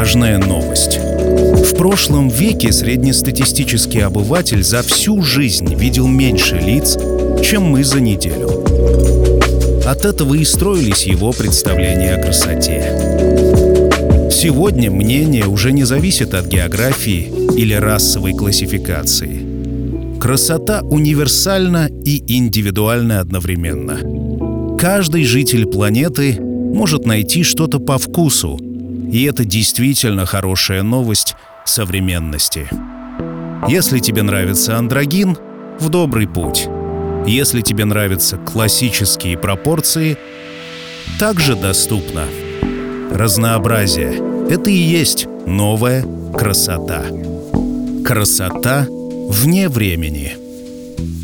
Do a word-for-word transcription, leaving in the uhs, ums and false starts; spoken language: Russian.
важная новость. В прошлом веке среднестатистический обыватель за всю жизнь видел меньше лиц, чем мы за неделю. От этого и строились его представления о красоте. Сегодня мнение уже не зависит от географии или расовой классификации. Красота универсальна и индивидуальна одновременно. Каждый житель планеты может найти что-то по вкусу, и это действительно хорошая новость современности. Если тебе нравится андрогин, в добрый путь. Если тебе нравятся классические пропорции, также доступно. Разнообразие — это и есть новая красота. Красота вне времени.